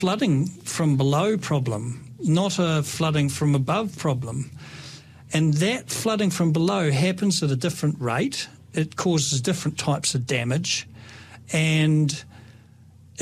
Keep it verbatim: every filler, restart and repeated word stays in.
flooding from below problem, not a flooding from above problem. And that flooding from below happens at a different rate. It causes different types of damage. And